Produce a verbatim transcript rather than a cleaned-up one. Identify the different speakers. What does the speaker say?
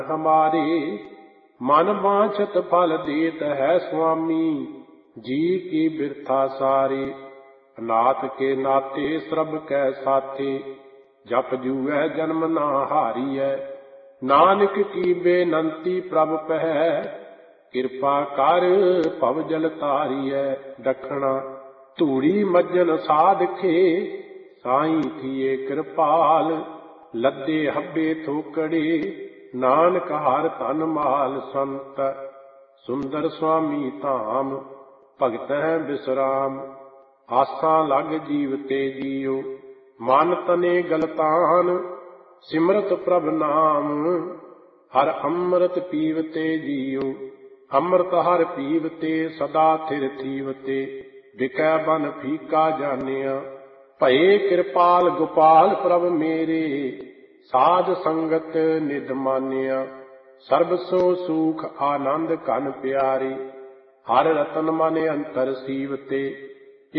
Speaker 1: हमारे मन वांछत फल देत है स्वामी जी की बिरथा सारे अनाथ के नाते श्रब कै साथे जप जूऐ जन्म ना हारिय नानक की बेनंती प्रभ पह किरपा कर भव जल तारिय दखना धूड़ी मज्जन साधखे साई थिए कृपाल लद्दे हब्बे थोकड़े नानक हर तन माल संत सुंदर स्वामी धाम भगत है विश्राम आसा लग जीवते जियो मन तने गलतान सिमरत प्रभ नाम हर अमृत पीवते जियो अमृत हर पीवते सदा थिर थीवते बिकै बन फीका जानिया भये कृपाल गोपाल प्रभ मेरे साध संगत निध मानिया सर्ब सो सुख आनंद कन प्यारे हर रतन मन अंतर सीवते